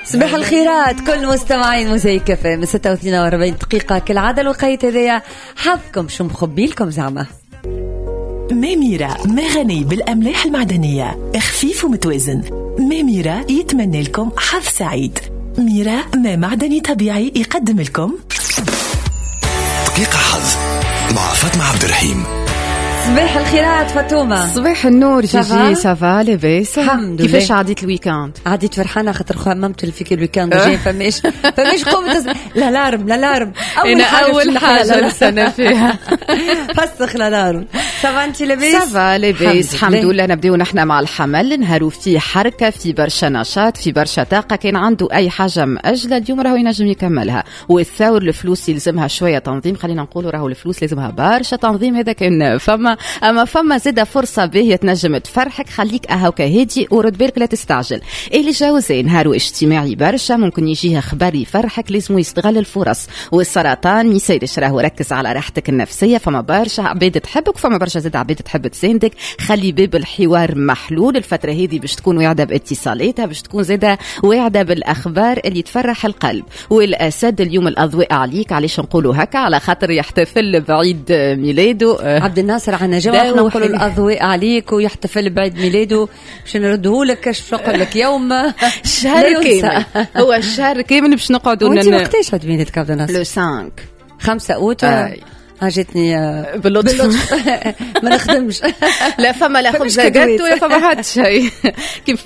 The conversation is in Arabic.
صباح الخيرات كل مستمعين موزايك اف ام 46 دقيقة كالعادة الوقيت هذايا حظكم شو مخبي لكم زعما. ماميرا ما غني بالأملاح المعدنية، خفيف ومتوازن. ماميرا يتمنى لكم حظ سعيد. ميرا ما معدني طبيعي يقدم لكم دقيقة حظ مع فاطمة عبد الرحيم. صباح الخيرات فاطمة. صباح النور جيجي. سافا لاباس؟ الحمد لله. كيفاش عديت الويكاند؟ عديت فرحانة خاطر خممت الفيك الويكاند جاي فماش قوم الالارم أول حاجة لسنا فيها فسخ الالارم. سافا انت لاباس؟ سافا لاباس الحمد لله. نبداو نحن مع الحمل، نهارو في حركة، في برشا نشاط، في برشا طاقة. كان عنده أي حاجة مأجلة اليوم راهو ينجم يكملها. والثور الفلوس يلزمها شوية تنظيم، خلينا نقولوا راهو الفلوس لازمها برشا تنظيم. هذا كان فما زيادة فرصة باهية تنجم تفرحك. خليك هاكا هادي ورد بالك لا تستعجل. اللي جاوزين نهارو اجتماعي برشا، ممكن يجيه خبر يفرحك، لازم يستغل الفرص. والسرطان ميسيرش راهو ركز على راحتك النفسية. فما برشا عباد تحبك وفما برشا زيادة عباد تحب تساندك. خلي باب الحوار محلول الفترة هذه باش تكون واعدة باتصالاتها، باش تكون زيادة واعدة بالأخبار اللي تفرح القلب. والأسد اليوم الأضواء عليك، علاش نقولوا هكا؟ على خاطر يحتفل بعيد ميلاده عبد الناصر. عنا جواب نقول الأضواء عليك ويحتفل بعيد ميلاده باش نردهولك. اش نقول لك يوم شهر كامل هو الشهر كامل باش نقعدوا. وانت وقتاش عيد ميلادك عبد الناصر؟ لو 5 أوت. عجتني باللطف ما نخدمش. لا فما لا خبزة جاتو ولا فما حد شيء كيف